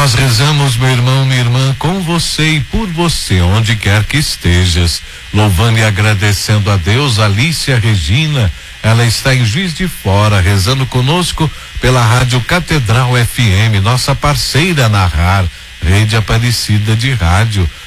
Nós rezamos, meu irmão, minha irmã, com você e por você, onde quer que estejas, louvando e agradecendo a Deus. Alícia Regina, ela está em Juiz de Fora, rezando conosco pela Rádio Catedral FM, nossa parceira na RAR, Rede Aparecida de Rádio.